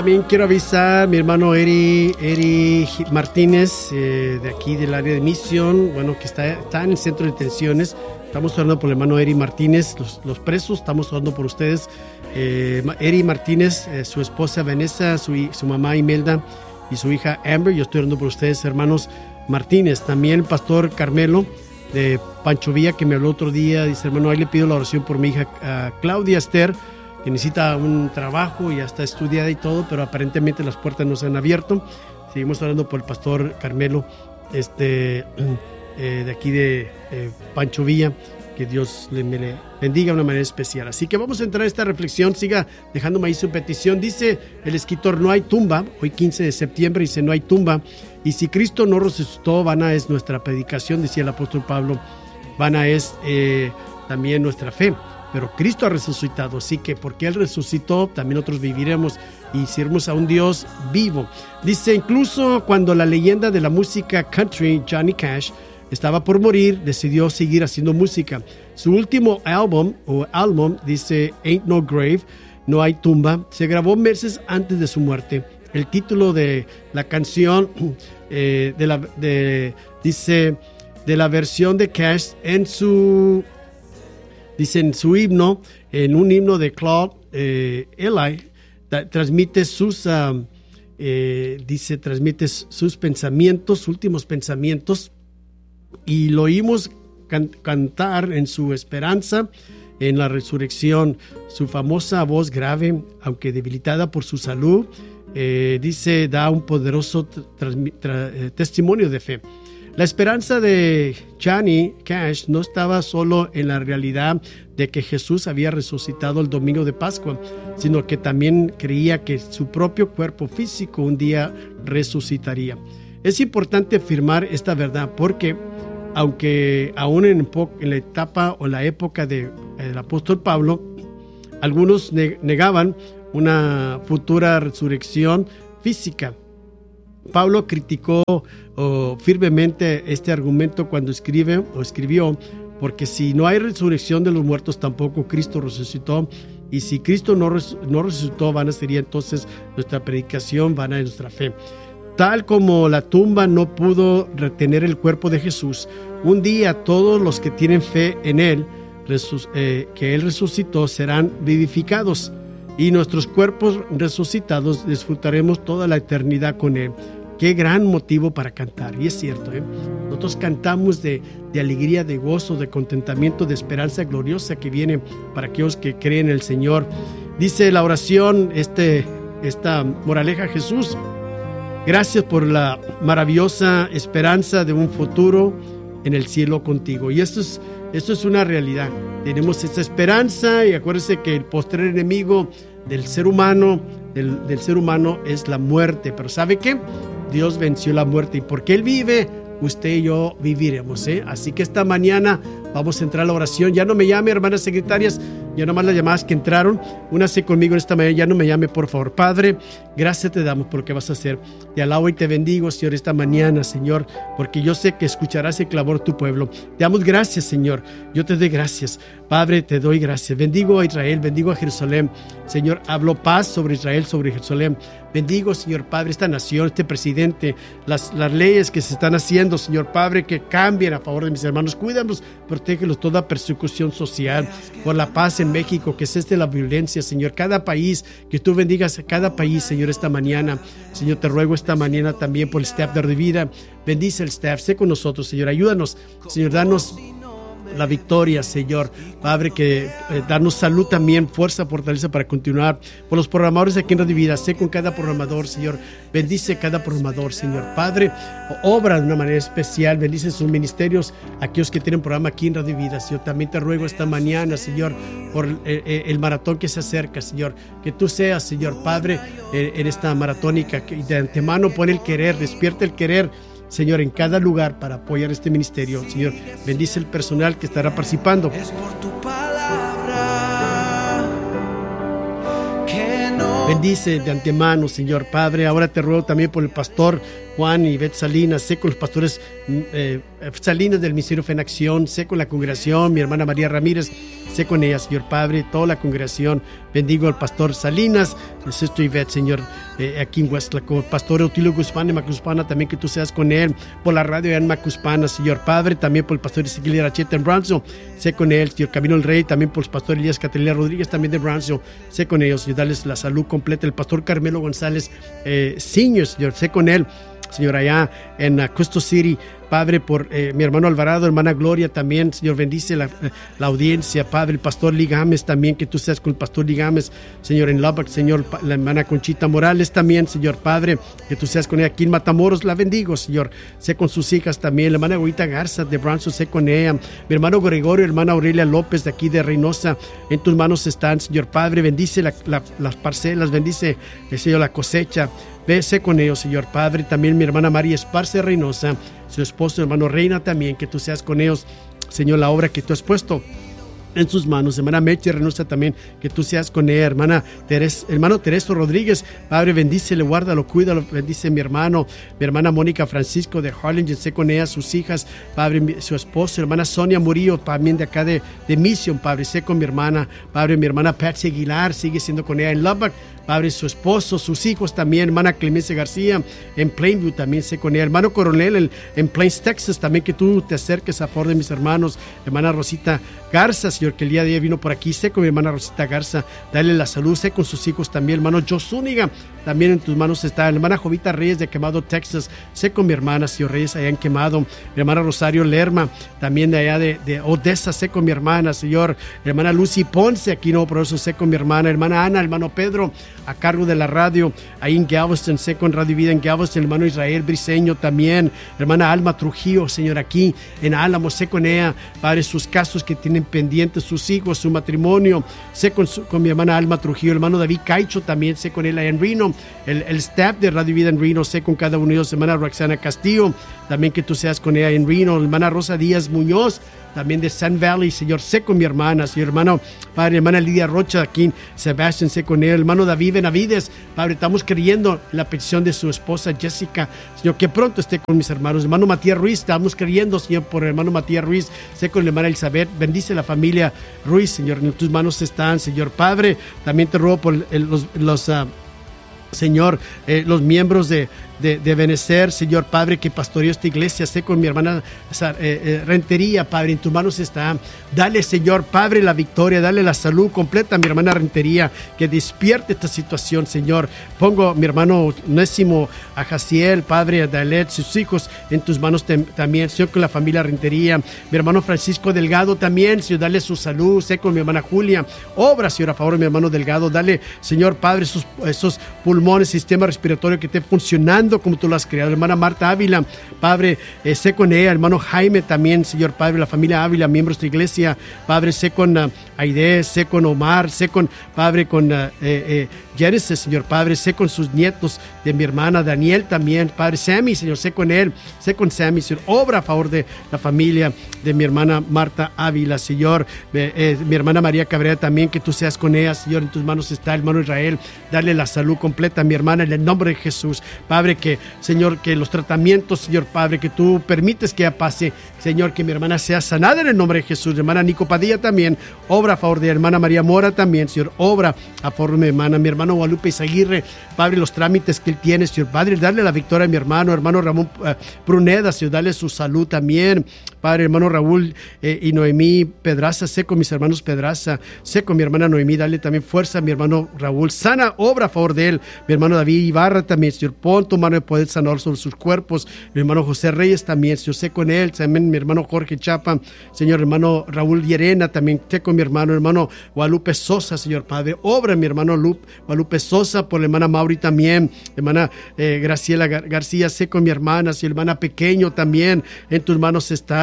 También quiero avisar a mi hermano Eri Martínez, de aquí del área de misión, bueno, que está en el centro de detenciones. Estamos orando por el hermano Eri Martínez, los presos, estamos orando por ustedes. Eri Martínez, su esposa Vanessa, su mamá Imelda y su hija Amber. Yo estoy orando por ustedes, hermanos Martínez. También el pastor Carmelo de Pancho Villa, que me habló otro día, dice: hermano, ahí le pido la oración por mi hija Claudia Esther, que necesita un trabajo, ya está estudiada y todo, pero aparentemente las puertas no se han abierto. Seguimos hablando por el pastor Carmelo, de aquí de Pancho Villa, que Dios le bendiga de una manera especial. Así que vamos a entrar a esta reflexión. Siga dejándome ahí su petición. Dice el escritor: no hay tumba. Hoy 15 de septiembre dice: no hay tumba. Y si Cristo no resucitó, vana es nuestra predicación, decía el apóstol Pablo. Vana es también nuestra fe. Pero Cristo ha resucitado, así que porque Él resucitó, también nosotros viviremos y seremos a un Dios vivo. Dice: incluso cuando la leyenda de la música country, Johnny Cash, estaba por morir, decidió seguir haciendo música. Su último álbum, dice Ain't No Grave, no hay tumba, se grabó meses antes de su muerte. El título de la canción, dice, de la versión de Cash en su himno, en un himno de Claude Eli, transmite sus pensamientos, últimos pensamientos, y lo oímos cantar en su esperanza en la resurrección. Su famosa voz grave, aunque debilitada por su salud, da un poderoso testimonio de fe. La esperanza de Johnny Cash no estaba solo en la realidad de que Jesús había resucitado el domingo de Pascua, sino que también creía que su propio cuerpo físico un día resucitaría. Es importante afirmar esta verdad porque, aunque aún en la etapa o la época del apóstol Pablo, algunos negaban una futura resurrección física, Pablo criticó firmemente este argumento cuando escribió: porque si no hay resurrección de los muertos, tampoco Cristo resucitó, y si Cristo no resucitó, vana sería entonces nuestra predicación, vana es nuestra fe. Tal como la tumba no pudo retener el cuerpo de Jesús, un día todos los que tienen fe en Él, que Él resucitó, serán vivificados, y nuestros cuerpos resucitados disfrutaremos toda la eternidad con Él. Qué gran motivo para cantar. Y es cierto, nosotros cantamos de alegría, de gozo, de contentamiento, de esperanza gloriosa que viene para aquellos que creen en el Señor. Dice la oración, esta moraleja: Jesús, gracias por la maravillosa esperanza de un futuro en el cielo contigo. Y esto es una realidad. Tenemos esa esperanza, y acuérdense que el postrer enemigo del ser humano es la muerte. Pero ¿sabe qué? Dios venció la muerte, y porque Él vive, usted y yo viviremos, Así que esta mañana vamos a entrar a la oración. Ya no me llame, hermanas secretarias, ya nomás las llamadas que entraron, únase conmigo en esta mañana. Ya no me llame, por favor. Padre, gracias te damos por lo que vas a hacer. Te alabo y te bendigo, Señor, esta mañana, Señor, porque yo sé que escucharás el clamor de tu pueblo. Te damos gracias, Señor. Yo te doy gracias. Padre, te doy gracias. Bendigo a Israel, bendigo a Jerusalén. Señor, hablo paz sobre Israel, sobre Jerusalén. Bendigo, Señor Padre, esta nación, este presidente, las leyes que se están haciendo, Señor Padre, que cambien a favor de mis hermanos. Cuídanos, protégelos toda persecución social, por la paz en México, que cese la violencia, Señor. Cada país, que tú bendigas a cada país, Señor, esta mañana. Señor, te ruego esta mañana también por el staff de Vida. Bendice el staff, sé con nosotros, Señor. Ayúdanos, Señor, danos la victoria, Señor. Padre, que darnos salud también, fuerza, fortaleza para continuar. Por los programadores aquí en Radio Vida, sé con cada programador, Señor. Bendice cada programador, Señor. Padre, obra de una manera especial. Bendice sus ministerios, aquellos que tienen programa aquí en Radio Vida, Señor. También te ruego esta mañana, Señor, por el maratón que se acerca, Señor. Que tú seas, Señor Padre, en esta maratónica, que de antemano pone el querer, despierta el querer, Señor, en cada lugar para apoyar este ministerio. Señor, bendice el personal que estará participando. Es por tu palabra que no... Bendice de antemano, Señor Padre. Ahora te ruego también por el pastor Juan y Beth Salinas, sé con los pastores Salinas del Ministerio Fe en Acción, sé con la congregación, mi hermana María Ramírez, sé con ella, Señor Padre, toda la congregación. Bendigo al pastor Salinas, el Sister Ivette, Señor, aquí en Westlaco, pastor Eutilio Guzmán de Macuspana, también que tú seas con él, por la radio en Macuspana, Señor Padre, también por el pastor Ezequiel Aracheta en Brownsville, sé con él, Señor Camino el Rey, también por el pastor Elías Catalina Rodríguez, también de Brownsville, sé con ellos, y darles la salud completa, el pastor Carmelo González Senior, Señor, sé con él, Señor, allá en Custo City, Padre, por mi hermano Alvarado, hermana Gloria también, Señor, bendice la audiencia, Padre, el pastor Ligames también, que tú seas con el pastor Ligames, Señor, en Lubbock, Señor, la hermana Conchita Morales también, Señor Padre, que tú seas con ella aquí en Matamoros, la bendigo, Señor, sé con sus hijas también, la hermana Agüita Garza de Brownsville, sé con ella, mi hermano Gregorio, hermana Aurelia López de aquí de Reynosa, en tus manos están, Señor Padre, bendice las parcelas, bendice, Señor, la cosecha, sé con ellos, Señor Padre, también mi hermana María Esparce Reynosa, su esposo, hermano Reina también, que tú seas con ellos, Señor, la obra que tú has puesto en sus manos, hermana Meche Reynosa también, que tú seas con ella, hermana hermano Tereso Rodríguez, Padre, bendícele, guárdalo, cuídalo, bendice mi hermana Mónica Francisco de Harlingen, sé con ella, sus hijas, Padre, su esposo, hermana Sonia Murillo, también de acá de Mission, Padre, sé con mi hermana, Padre, mi hermana Patsy Aguilar, sigue siendo con ella en Lubbock, Padre, su esposo, sus hijos también, hermana Clemencia García, en Plainview también sé con ella, hermano Coronel en Plains, Texas, también que tú te acerques a favor de mis hermanos, hermana Rosita Garza, Señor, que el día de hoy vino por aquí, sé con mi hermana Rosita Garza, dale la salud, sé con sus hijos también, hermano Joe Zúñiga, también en tus manos está, hermana Jovita Reyes de Quemado, Texas, sé con mi hermana, Señor Reyes, allá en Quemado, mi hermana Rosario Lerma, también de allá de Odessa, sé con mi hermana, Señor, hermana Lucy Ponce, aquí no, por eso sé con mi hermana Ana, hermano Pedro, a cargo de la radio, ahí en Galveston, sé con Radio Vida en Galveston, hermano Israel Briseño también, hermana Alma Trujillo, Señor, aquí en Álamo, sé con ella, Padre, sus casos que tienen pendientes, sus hijos, su matrimonio, sé con mi hermana Alma Trujillo, hermano David Caicho también, sé con él en Reno, el staff de Radio Vida en Reno, sé con cada uno de ellos, hermana Roxana Castillo, también que tú seas con ella en Reno, hermana Rosa Díaz Muñoz, también de Sun Valley, Señor, sé con mi hermana, Señor, hermano, Padre, hermana Lidia Rocha, aquí en Sebastián, sé con él, hermano David Benavides, Padre, estamos creyendo en la petición de su esposa Jessica, Señor, que pronto esté con mis hermanos, hermano Matías Ruiz, estamos creyendo, Señor, por el hermano Matías Ruiz, sé con la hermana Elizabeth, bendice la familia Ruiz, Señor, en tus manos están, Señor, Padre, también te ruego por Señor, los miembros de Benecer, Señor Padre, que pastoreó esta iglesia, sé con mi hermana Rentería, Padre, en tus manos está, dale, Señor Padre, la victoria, dale la salud completa a mi hermana Rentería, que despierte esta situación, Señor, pongo a mi hermano Onésimo, a Jaciel, Padre, a Dalet, sus hijos, en tus manos también, Señor, con la familia Rentería, mi hermano Francisco Delgado también, Señor, dale su salud, sé con mi hermana Julia, obra, Señor, a favor de mi hermano Delgado, dale, Señor Padre, esos pulmones, sistema respiratorio que esté funcionando como tú lo has creado, hermana Marta Ávila, Padre, sé con ella, hermano Jaime también, Señor Padre, la familia Ávila, miembros de iglesia, Padre, sé con Aide, sé con Omar, sé con, Padre, con Genesis, Señor Padre, sé con sus nietos de mi hermana Daniel también, Padre, Sammy, Señor, sé con él, sé con Sammy, Señor, obra a favor de la familia de mi hermana Marta Ávila, Señor, mi hermana María Cabrera también, que tú seas con ella, Señor, en tus manos está, hermano Israel, dale la salud completa a mi hermana en el nombre de Jesús, Padre, que, Señor, que los tratamientos, Señor Padre, que tú permites que ella pase, Señor, que mi hermana sea sanada en el nombre de Jesús, hermana Nico Padilla también, obra a favor de hermana María Mora también, Señor, obra a favor de mi hermano Guadalupe Izaguirre, Padre, los trámites que él tiene, Señor Padre, darle la victoria a mi hermano Ramón Pruneda, Señor, dale su salud también, Padre, hermano Raúl y Noemí Pedraza, sé con mis hermanos Pedraza, sé con mi hermana Noemí, dale también fuerza a mi hermano Raúl, sana obra a favor de él, mi hermano David Ibarra también, Señor, pon tu mano de poder sanar sobre sus cuerpos, mi hermano José Reyes también, Señor, sé con él, también mi hermano Jorge Chapa, Señor, hermano Raúl Llerena, también sé con mi hermano Guadalupe Sosa, Señor Padre, obra mi hermano Guadalupe Sosa, por la hermana Mauri también, hermana Graciela García, sé con mi hermana, Señor, hermana Pequeño también, en tus manos está,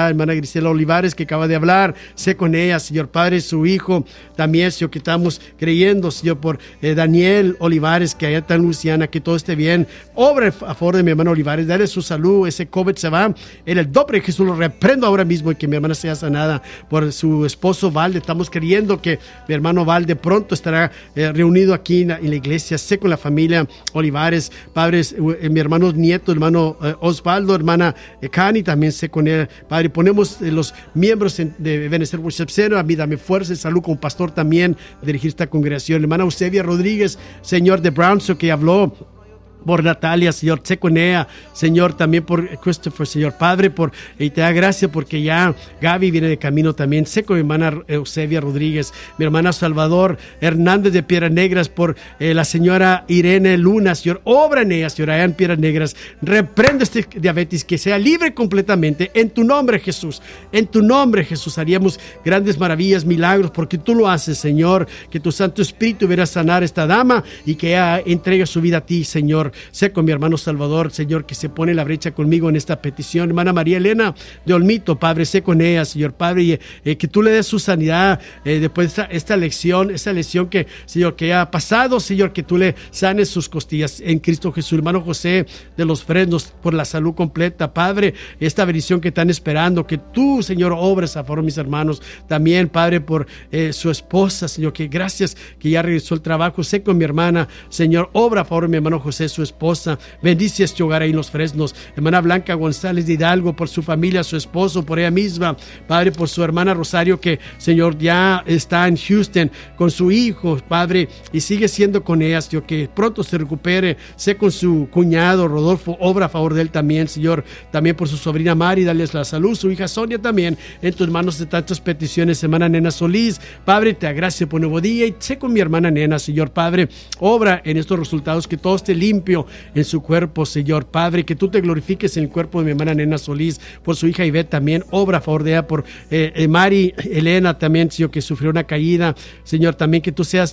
hermana Grisela Olivares, que acaba de hablar, sé con ella, Señor Padre, su hijo, también, Señor, que estamos creyendo, Señor, por Daniel Olivares, que allá está en Luisiana, que todo esté bien. Obra a favor de mi hermano Olivares, dale su salud, ese COVID se va, en el nombre de Jesús lo reprendo ahora mismo y que mi hermana sea sanada. Por su esposo Valde, estamos creyendo que mi hermano Valde pronto estará reunido aquí en la iglesia, sé con la familia Olivares, padres, mi hermano nieto, hermano Osvaldo, hermana Cani, también sé con él, Padre, ponemos los miembros de Benecer Worship Center, a mí dame fuerza y salud como pastor también, dirigir esta congregación, hermana Eusebia Rodríguez, Señor de Brownsville, que habló por Natalia, Señor, sé con ella, Señor, también por Christopher, Señor Padre, y te da gracias porque ya Gaby viene de camino también, sé con mi hermana Eusebia Rodríguez, mi hermana Salvador Hernández de Piedras Negras, por la señora Irene Luna, Señor, obra en ella, Señor, allá en Piedras Negras, reprendo este diabetes, que sea libre completamente, en tu nombre, Jesús, en tu nombre, Jesús, haríamos grandes maravillas, milagros, porque tú lo haces, Señor, que tu Santo Espíritu viera a sanar a esta dama, y que ella entregue su vida a ti, Señor. Sé con mi hermano Salvador, Señor, que se pone en la brecha conmigo en esta petición. Hermana María Elena de Olmito, Padre, sé con ella, Señor Padre, y que tú le des su sanidad después de esta lesión que, Señor, que ha pasado, Señor, que tú le sanes sus costillas en Cristo Jesús. Hermano José de los Fresnos, por la salud completa, Padre, esta bendición que están esperando, que tú, Señor, obres a favor de mis hermanos. También, Padre, por su esposa, Señor, que gracias que ya regresó el trabajo. Sé con mi hermana, Señor, obra a favor de mi hermano José, su esposa, bendice este hogar ahí en Los Fresnos. Hermana Blanca González de Hidalgo, por su familia, su esposo, por ella misma, Padre, por su hermana Rosario, que, Señor, ya está en Houston con su hijo, Padre, y sigue siendo con ella, Señor, que pronto se recupere. Sé con su cuñado Rodolfo, obra a favor de él también, Señor, también por su sobrina Mari, dales la salud, su hija Sonia también, en tus manos de tantas peticiones. Hermana Nena Solís, Padre, te agradezco por nuevo día, y sé con mi hermana Nena, Señor Padre, obra en estos resultados, que todo esté limpio en su cuerpo, Señor Padre, que tú te glorifiques en el cuerpo de mi hermana Nena Solís, por su hija Ivette también, obra a favor de ella, por Mari Elena también, Señor, que sufrió una caída, Señor, también que tú seas,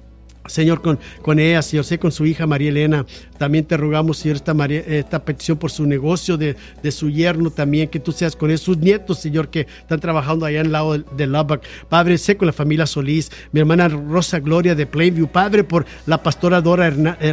Señor, con ella, Señor, sé con su hija María Elena, también te rogamos, Señor, esta petición por su negocio de su yerno también, que tú seas con él, sus nietos, Señor, que están trabajando allá en el lado de Lubbock, Padre, sé con la familia Solís, mi hermana Rosa Gloria de Plainview, Padre, por la pastora Dora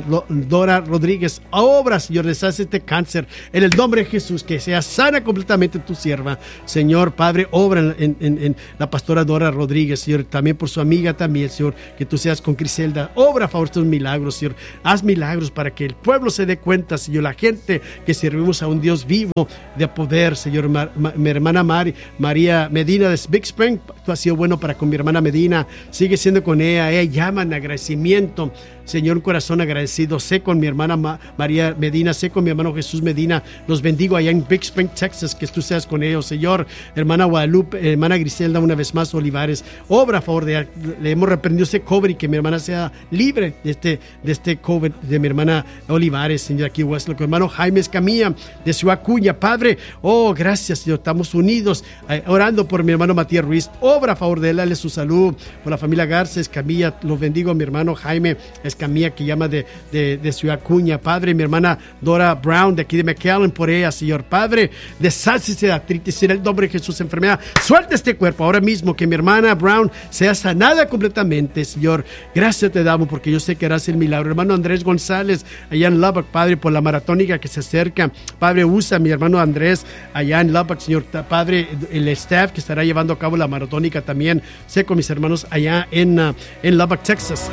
Rodríguez, obra, Señor, deshace este cáncer, en el nombre de Jesús, que sea sana completamente tu sierva, Señor, Padre, obra en la pastora Dora Rodríguez, Señor, también por su amiga también, Señor, que tú seas con Criselda, obra a favor de estos milagros, Señor. Haz milagros para que el pueblo se dé cuenta, Señor, la gente que servimos a un Dios vivo de poder, Señor. Mi hermana María Medina de Big Spring, tú has sido bueno para con mi hermana Medina, sigue siendo con ella llama en agradecimiento, Señor, un corazón agradecido. Sé con mi hermana María Medina, sé con mi hermano Jesús Medina, los bendigo allá en Big Spring, Texas, que tú seas con ellos, Señor. Hermana Guadalupe, hermana Griselda, una vez más, Olivares, obra a favor de ella. Le hemos reprendido ese COVID y que mi hermana sea libre de este COVID, de mi hermana Olivares, Señor, aquí en Westlock. Hermano Jaime Escamilla, de Ciudad Acuña, Padre, oh, gracias, Señor, estamos unidos, orando por mi hermano Matías Ruiz, obra a favor de él, dale su salud, por la familia Garza Escamilla, los bendigo a mi hermano Jaime Escamilla, que llama de Ciudad Acuña, Padre, mi hermana Dora Brown, de aquí de McAllen, por ella, Señor, Padre, deshácese de artritis, en el nombre de Jesús, enfermedad, suelta este cuerpo, ahora mismo, que mi hermana Brown sea sanada completamente, Señor, gracias te damos, porque yo sé que harás el milagro. Hermano Andrés González, allá en Lubbock, Padre, por la maratónica que se acerca, Padre, usa a mi hermano Andrés, allá en Lubbock, Señor, Padre, el staff que estará llevando a cabo la maratónica también, sé con mis hermanos allá en Lubbock, Texas.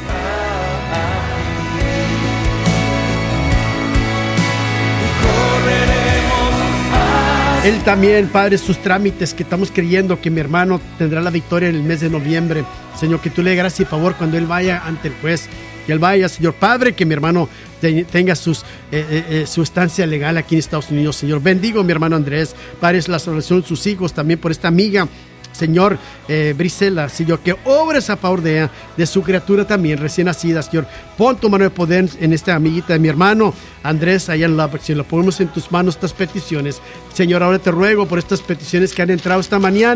Él también, Padre, sus trámites, que estamos creyendo que mi hermano tendrá la victoria en el mes de noviembre. Señor, que tú le dé gracia y favor cuando él vaya ante el juez. Que él vaya, Señor Padre, que mi hermano tenga su estancia legal aquí en Estados Unidos, Señor. Bendigo a mi hermano Andrés, Padre, es la salvación de sus hijos, también por esta amiga, Señor, Brisela, Señor, que obres a favor de ella, de su criatura también, recién nacida, Señor. Pon tu mano de poder en esta amiguita de mi hermano Andrés, allá en Lubbock, Señor. Lo ponemos en tus manos estas peticiones. Señor, ahora te ruego por estas peticiones que han entrado esta mañana.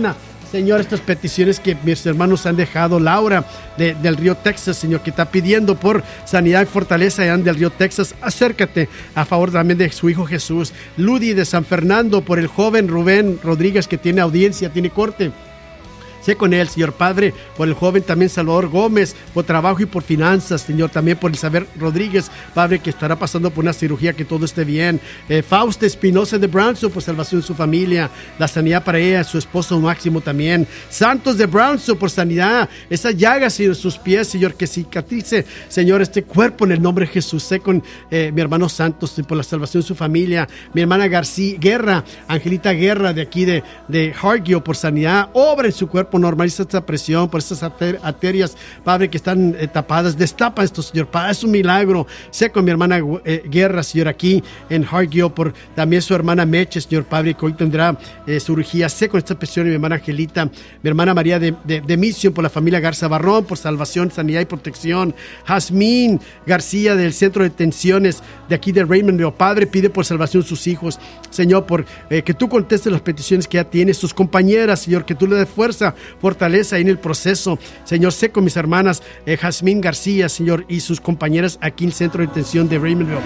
Señor, estas peticiones que mis hermanos han dejado, Laura del Río Texas, Señor, que está pidiendo por sanidad y fortaleza allá del Río Texas, acércate a favor también de su hijo Jesús. Ludi de San Fernando, por el joven Rubén Rodríguez que tiene audiencia, tiene corte. Sé con él, Señor Padre, por el joven también Salvador Gómez, por trabajo y por finanzas, Señor, también por Isabel Rodríguez, Padre, que estará pasando por una cirugía, que todo esté bien. Fausta Espinosa de Brownsville, por salvación de su familia, la sanidad para ella, su esposo Máximo también. Santos de Brownsville, por sanidad, esa llaga, Señor, sus pies, Señor, que cicatrice, Señor, este cuerpo en el nombre de Jesús. Sé con mi hermano Santos, por la salvación de su familia, mi hermana García Guerra, Angelita Guerra, de aquí de Hargio, por sanidad, obra en su cuerpo, normaliza esta presión por estas arterias, Padre, que están tapadas, destapa esto, Señor Padre, es un milagro. Sé con mi hermana Guerra, Señor, aquí en Hargio, por también su hermana Meche, Señor Padre, que hoy tendrá cirugía. Sé con esta presión mi hermana Angelita, mi hermana María de Misión, por la familia Garza Barrón, por salvación, sanidad y protección. Jazmín García, del Centro de Detenciones de aquí de Raymondville, Padre, pide por salvación sus hijos, Señor, por que tú contestes las peticiones que ya tienes, sus compañeras, Señor, que tú le des fuerza, fortaleza ahí en el proceso. Señor, sé con mis hermanas Jazmín García, Señor, y sus compañeras aquí en el Centro de Detención de Raymondville.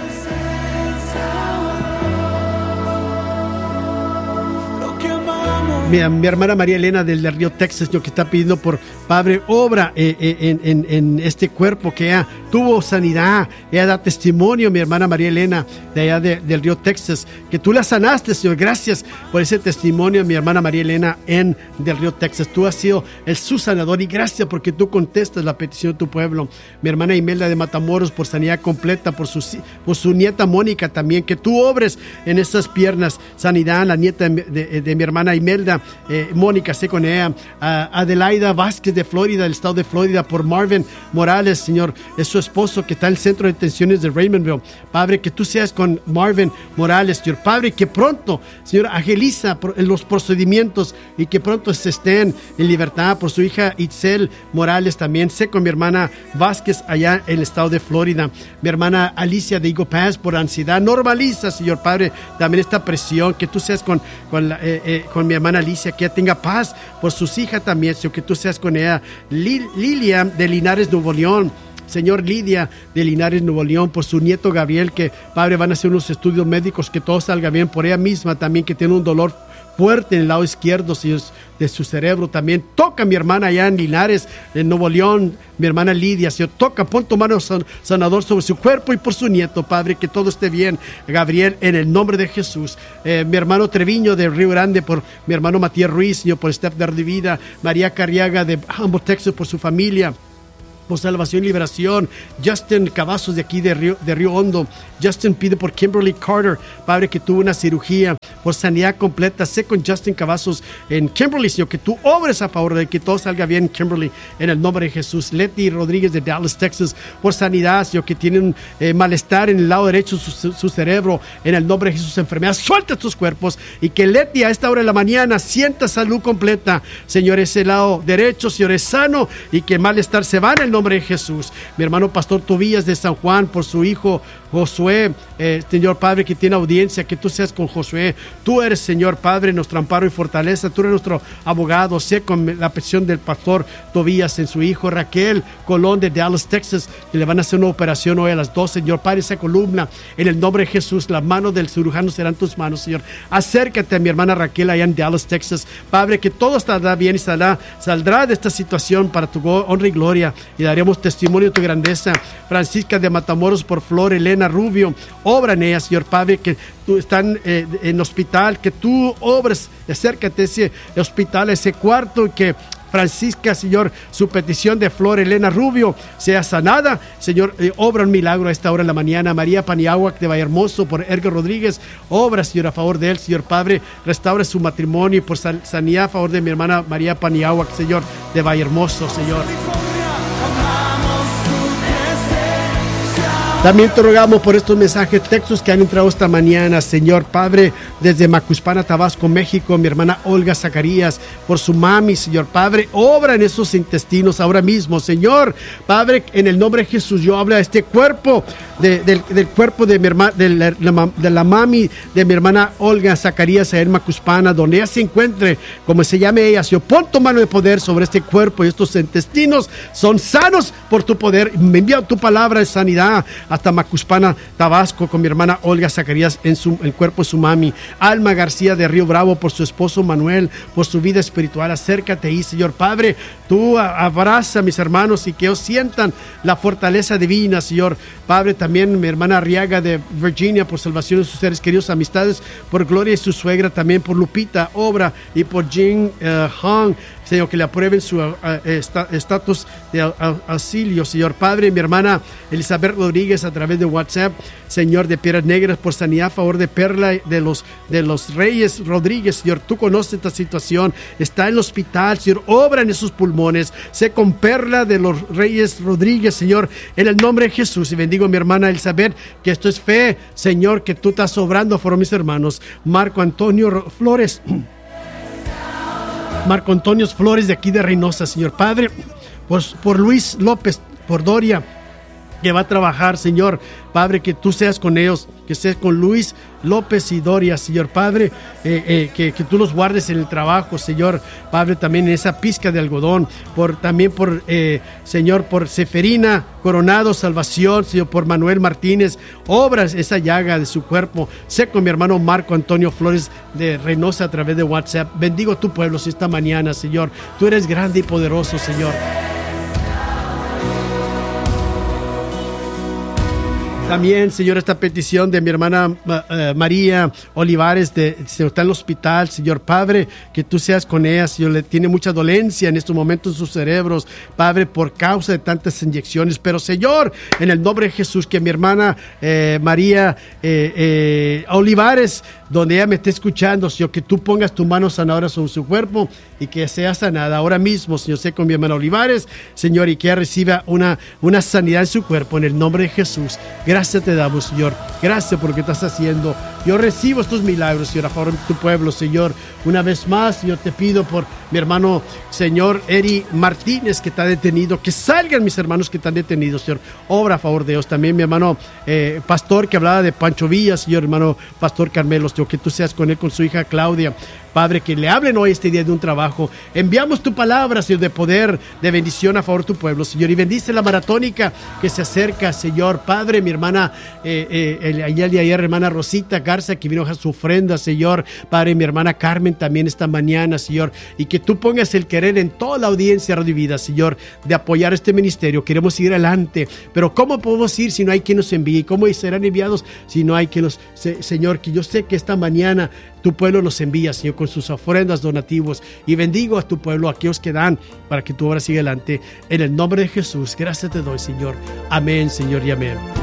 Mi hermana María Elena del Río Texas, Señor, que está pidiendo por, Padre, obra en este cuerpo, que ella tuvo sanidad, ella da testimonio, mi hermana María Elena de allá del Río Texas, que tú la sanaste, Señor. Gracias por ese testimonio, mi hermana María Elena del Río Texas. Tú has sido su sanador, y gracias porque tú contestas la petición de tu pueblo. Mi hermana Imelda de Matamoros, por sanidad completa, por su nieta Mónica también, que tú obres en esas piernas, sanidad, la nieta de mi hermana Imelda, Mónica, sé con ella. Adelaida Vázquez de Florida, del estado de Florida, por Marvin Morales, Señor, es su esposo, que está en el Centro de Detenciones de Raymondville. Padre, que tú seas con Marvin Morales, Señor Padre, que pronto, Señor, agiliza los procedimientos y que pronto se estén en libertad. Por su hija Itzel Morales también. Sé con mi hermana Vázquez allá en el estado de Florida. Mi hermana Alicia de Eagle Pass, por ansiedad. Normaliza, Señor Padre, también esta presión, que tú seas con mi hermana Alicia, que ella tenga paz por sus hijas también, Señor, que tú seas con ella. Lilia de Linares, Nuevo León, Señor, Lidia de Linares, Nuevo León, por su nieto Gabriel, que, Padre, van a hacer unos estudios médicos, que todo salga bien. Por ella misma también, que tiene un dolor fuerte en el lado izquierdo, Señor, de su cerebro también. Toca a mi hermana allá en Linares, en Nuevo León, mi hermana Lidia, Señor, toca, pon tu mano sanador sobre su cuerpo y por su nieto, Padre, que todo esté bien, Gabriel, en el nombre de Jesús. Mi hermano Treviño de Río Grande, por mi hermano Matías Ruiz, Señor, por Steph de Vida, María Carriaga de Humble, Texas, por su familia, por salvación y liberación. Justin Cavazos de aquí de Río Hondo. Justin pide por Kimberly Carter, Padre, que tuvo una cirugía, por sanidad completa. Sé con Justin Cavazos en Kimberly, Señor, que tú obres a favor de que todo salga bien, Kimberly, en el nombre de Jesús. Leti Rodríguez de Dallas, Texas, por sanidad, Señor, que tienen malestar en el lado derecho de su cerebro, en el nombre de Jesús. Enfermedad, suelta tus cuerpos, y que Leti a esta hora de la mañana sienta salud completa, Señor. Ese lado derecho, Señor, es sano, y que malestar se va en el nombre de Jesús. Mi hermano Pastor Tobías de San Juan, por su hijo Josué, Señor Padre, que tiene audiencia, que tú seas con Josué. Tú eres, Señor Padre, nuestro amparo y fortaleza. Tú eres nuestro abogado. Sé con la petición del Pastor Tobías en su hijo Raquel Colón de Dallas, Texas, que le van a hacer una operación hoy a las 2, Señor Padre, esa columna, en el nombre de Jesús, la mano del cirujano serán tus manos, Señor. Acércate a mi hermana Raquel allá en Dallas, Texas, Padre, que todo estará bien y saldrá de esta situación para tu honra y gloria, y daremos testimonio de tu grandeza. Francisca de Matamoros, por Flor Elena Rubio, obra en ella, Señor Padre, que tú están en hospital, que tú obres, acércate a ese hospital, a ese cuarto, y que Francisca, Señor, su petición de Flor Elena Rubio sea sanada. Señor, obra un milagro a esta hora de la mañana. María Paniagua de Vallehermoso, por Edgar Rodríguez, obra, Señor, a favor de él, Señor Padre, restaure su matrimonio, y por sanidad a favor de mi hermana María Paniagua, Señor, de Vallehermoso, Señor. También te rogamos por estos mensajes, textos que han entrado esta mañana, Señor Padre, desde Macuspana, Tabasco, México, mi hermana Olga Zacarías, por su mami, Señor Padre, obra en esos intestinos ahora mismo, Señor Padre, en el nombre de Jesús, yo hablo a este cuerpo, del cuerpo de mi hermana, de la mami de mi hermana Olga Zacarías, en Macuspana, donde ella se encuentre, como se llame ella, Señor, pon tu mano de poder sobre este cuerpo y estos intestinos son sanos por tu poder. Me envía tu palabra de sanidad hasta Macuspana, Tabasco, con mi hermana Olga Zacarías en el cuerpo de su mami. Alma García de Río Bravo, por su esposo Manuel, por su vida espiritual. Acércate ahí, Señor Padre. Tú abraza a mis hermanos y que ellos sientan la fortaleza divina, Señor Padre. También mi hermana Arriaga de Virginia, por salvación de sus seres queridos, amistades, por Gloria y su suegra, también por Lupita Obra y por Jin Hong, Señor, que le aprueben su estatus de auxilio, Señor Padre. Mi hermana Elizabeth Rodríguez, a través de WhatsApp, Señor, de Piedras Negras, por sanidad a favor de Perla de los Reyes Rodríguez, Señor, tú conoces esta situación, está en el hospital, Señor, obra en esos pulmones, sé con Perla de los Reyes Rodríguez, Señor, en el nombre de Jesús. Y bendigo a mi hermana Elizabeth, que esto es fe, Señor, que tú estás obrando por mis hermanos. Marco Antonio Flores de aquí de Reynosa, Señor Padre, por Luis López, por Doria, que va a trabajar, Señor Padre, que tú seas con ellos, que seas con Luis López y Doria, Señor Padre, que tú los guardes en el trabajo, Señor Padre, también en esa pizca de algodón, también por Señor, por Seferina Coronado, salvación, Señor, por Manuel Martínez, obras esa llaga de su cuerpo. Sé con mi hermano Marco Antonio Flores de Reynosa, a través de WhatsApp. Bendigo a tu pueblo esta mañana, Señor, tú eres grande y poderoso, Señor. También, Señor, esta petición de mi hermana María Olivares, está en el hospital, Señor Padre, que tú seas con ella, Señor, le tiene mucha dolencia en estos momentos en sus cerebros, Padre, por causa de tantas inyecciones, pero Señor, en el nombre de Jesús, que mi hermana María Olivares, donde ella me esté escuchando, Señor, que tú pongas tu mano sanadora sobre su cuerpo y que sea sanada ahora mismo, Señor, sé con mi hermana Olivares, Señor, y que ella reciba una sanidad en su cuerpo, en el nombre de Jesús. Gracias te damos, Señor. Gracias por lo que estás haciendo. Yo recibo estos milagros, Señor, a favor de tu pueblo, Señor. Una vez más, Señor, te pido por mi hermano, Señor, Eri Martínez, que está detenido. Que salgan mis hermanos que están detenidos, Señor. Obra a favor de ellos. También mi hermano Pastor, que hablaba de Pancho Villa, Señor, hermano Pastor Carmelo, Señor, que tú seas con él, con su hija Claudia. Padre, que le hablen hoy este día de un trabajo. Enviamos tu palabra, Señor, de poder, de bendición a favor de tu pueblo, Señor. Y bendice la maratónica que se acerca, Señor. Padre, mi hermana, ayer, hermana Rosita Garza, que vino a su ofrenda, Señor. Padre, mi hermana Carmen también esta mañana, Señor. Y que tú pongas el querer en toda la audiencia Radio Vida, Señor, de apoyar este ministerio. Queremos ir adelante, pero ¿cómo podemos ir si no hay quien nos envíe? ¿Cómo serán enviados si no hay quien nos... Señor, que yo sé que esta mañana tu pueblo nos envía, Señor, con sus ofrendas, donativos, y bendigo a tu pueblo, a aquellos que dan, para que tu obra siga adelante. En el nombre de Jesús, gracias te doy, Señor. Amén, Señor, y amén.